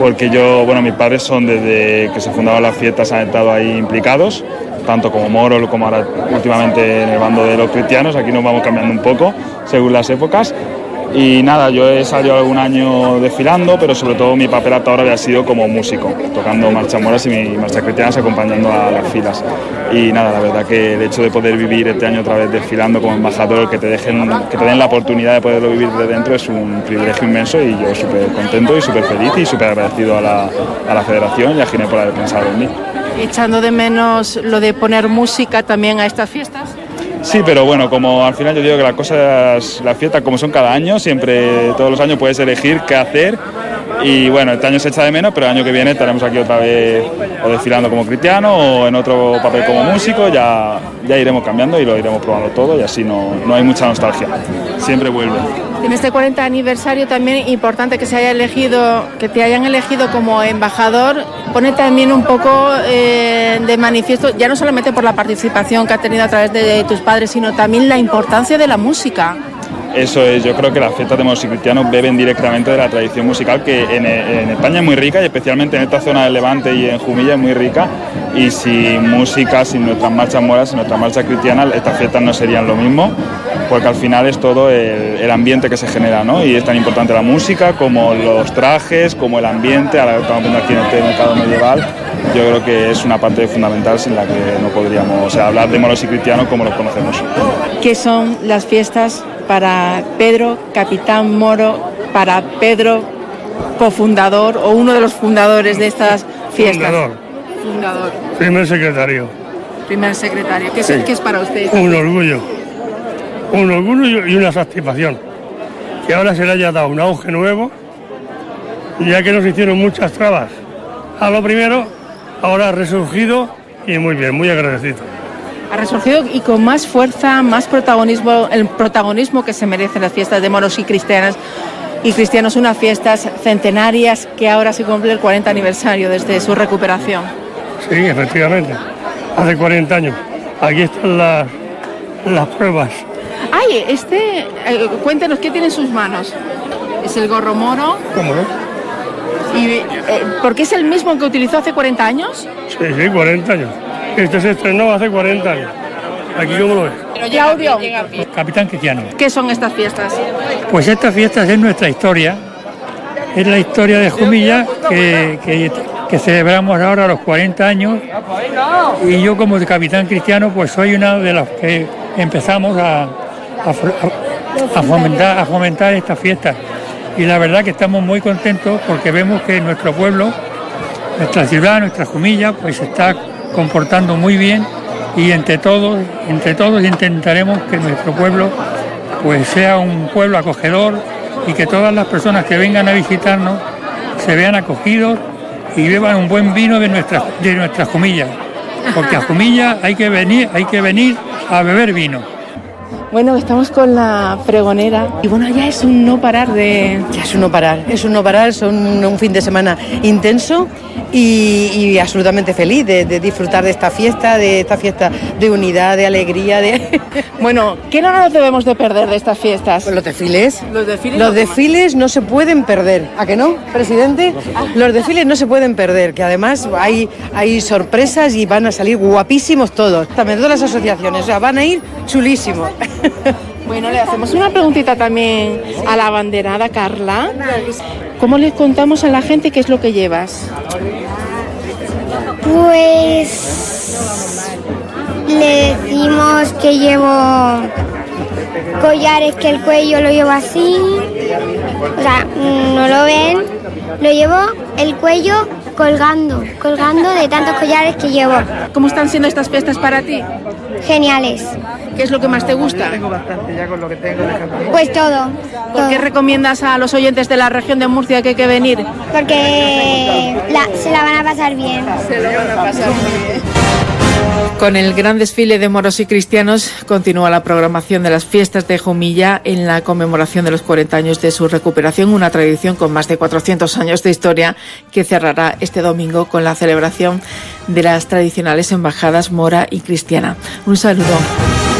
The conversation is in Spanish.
porque mis padres son desde que se fundaron las fiestas, han estado ahí implicados, tanto como moros como ahora últimamente en el bando de los cristianos. Aquí nos vamos cambiando un poco según las épocas. Y nada, yo he salido algún año desfilando, pero sobre todo mi papel hasta ahora había sido como músico, tocando marchas moras y marchas cristianas, acompañando a las filas. Y nada, la verdad que el hecho de poder vivir este año otra vez desfilando como embajador, que te den la oportunidad de poderlo vivir de dentro, es un privilegio inmenso, y yo súper contento y súper feliz y súper agradecido a la federación y a Ginés por haber pensado en mí. ¿Echando de menos lo de poner música también a estas fiestas? Sí, pero bueno, como al final yo digo que las fiestas como son cada año, siempre, todos los años puedes elegir qué hacer, y bueno, este año se echa de menos, pero el año que viene estaremos aquí otra vez o desfilando como cristiano o en otro papel como músico. Ya iremos cambiando y lo iremos probando todo, y así no hay mucha nostalgia, siempre vuelve. En este 40 aniversario también importante que te hayan elegido como embajador, pone también un poco de manifiesto, ya no solamente por la participación que has tenido a través de tus padres, sino también la importancia de la música. Eso es, yo creo que las fiestas de moros y cristianos beben directamente de la tradición musical, que en España es muy rica, y especialmente en esta zona del Levante y en Jumilla es muy rica, y sin música, sin nuestras marchas moras, sin nuestras marchas cristianas, estas fiestas no serían lo mismo, porque al final es todo el ambiente que se genera, ¿no? Y es tan importante la música como los trajes, como el ambiente. Ahora estamos viendo aquí en este mercado medieval, yo creo que es una parte fundamental sin la que no podríamos hablar de moros y cristianos como los conocemos. ¿Qué son las fiestas para Pedro, capitán moro, para Pedro, cofundador o uno de los fundadores de estas fiestas? Fundador. Primer secretario. ¿Qué es para usted? Un orgullo y una satisfacción. Que ahora se le haya dado un auge nuevo, ya que nos hicieron muchas trabas. A lo primero, ahora ha resurgido y muy bien, muy agradecido. Ha resurgido y con más fuerza, más protagonismo, el protagonismo que se merecen las fiestas de moros y cristianos, unas fiestas centenarias que ahora se cumple el 40 aniversario desde su recuperación. Sí, efectivamente, hace 40 años. Aquí están las pruebas. Ay, cuéntenos, ¿qué tiene en sus manos? ¿Es el gorro moro? ¿Cómo no? ¿Y por qué es el mismo que utilizó hace 40 años? Sí, 40 años. Este se estrenó hace 40 años. Aquí, ¿cómo lo ves? Claudio. Capitán Cristiano. ¿Qué son estas fiestas? Pues estas fiestas es nuestra historia. Es la historia de Jumilla que celebramos ahora los 40 años. Y yo, como capitán cristiano, pues soy una de las que empezamos a fomentar estas fiestas. Y la verdad que estamos muy contentos porque vemos que nuestro pueblo, nuestra ciudad, nuestra Jumilla, pues se está comportando muy bien, y entre todos intentaremos que nuestro pueblo pues sea un pueblo acogedor, y que todas las personas que vengan a visitarnos se vean acogidos y beban un buen vino de nuestras Jumillas, porque a Jumilla hay que venir a beber vino. Bueno, estamos con la pregonera y bueno, ya es un no parar. Son un fin de semana intenso y absolutamente feliz de disfrutar de esta fiesta de unidad, de alegría. Bueno, ¿qué no nos debemos de perder de estas fiestas? Pues los desfiles. Los desfiles no se pueden perder. ¿A que no, presidente? Los desfiles no se pueden perder, que además hay sorpresas y van a salir guapísimos todos. También todas las asociaciones, o sea, van a ir chulísimos. Bueno, le hacemos una preguntita también a la abanderada Carla. ¿Cómo le contamos a la gente qué es lo que llevas? Pues le decimos que llevo collares, que el cuello lo llevo así, o sea, no lo ven, lo llevo el cuello colgando de tantos collares que llevo. ¿Cómo están siendo estas fiestas para ti? Geniales. ¿Qué es lo que más te gusta? Pues todo. ¿Por qué recomiendas a los oyentes de la región de Murcia que hay que venir? Porque se la van a pasar bien. Con el gran desfile de moros y cristianos continúa la programación de las fiestas de Jumilla en la conmemoración de los 40 años de su recuperación, una tradición con más de 400 años de historia que cerrará este domingo con la celebración de las tradicionales embajadas mora y cristiana. Un saludo.